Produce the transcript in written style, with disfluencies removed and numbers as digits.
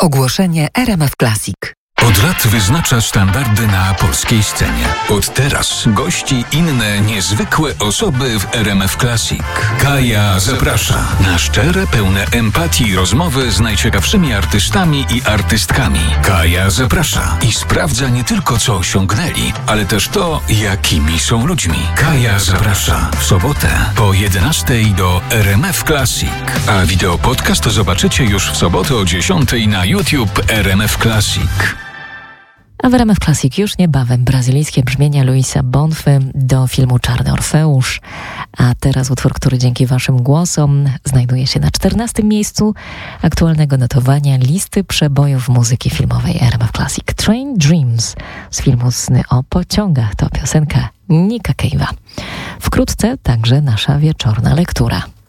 Ogłoszenie RMF Classic. Od lat wyznacza standardy na polskiej scenie. Od teraz gości inne niezwykłe osoby w RMF Classic. Kaja zaprasza na szczere, pełne empatii rozmowy z najciekawszymi artystami i artystkami. Kaja zaprasza i sprawdza nie tylko co osiągnęli, ale też to, jakimi są ludźmi. Kaja zaprasza w sobotę po 11:00 do RMF Classic. A wideo podcast zobaczycie już w sobotę o 10:00 na YouTube RMF Classic. A w RMF Classic już niebawem brazylijskie brzmienia Luisa Bonfy do filmu Czarny Orfeusz. A teraz utwór, który dzięki waszym głosom znajduje się na 14. miejscu aktualnego notowania listy przebojów muzyki filmowej RMF Classic. Train Dreams z filmu Sny o pociągach to piosenka Nicka Cave'a. Wkrótce także nasza wieczorna lektura.